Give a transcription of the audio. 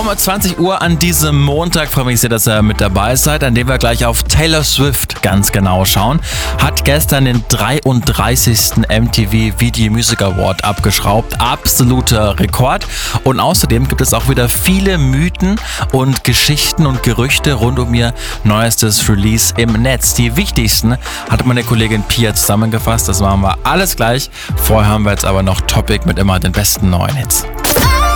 20 Uhr an diesem Montag. Freue mich sehr, dass ihr mit dabei seid, an dem wir gleich auf Taylor Swift ganz genau schauen. Hat gestern den 33. MTV Video Music Award abgeschraubt. Absoluter Rekord. Und außerdem gibt es auch wieder viele Mythen und Geschichten und Gerüchte rund um ihr neuestes Release im Netz. Die wichtigsten hat meine Kollegin Pia zusammengefasst. Das machen wir alles gleich. Vorher haben wir jetzt aber noch Topic mit immer den besten neuen Hits.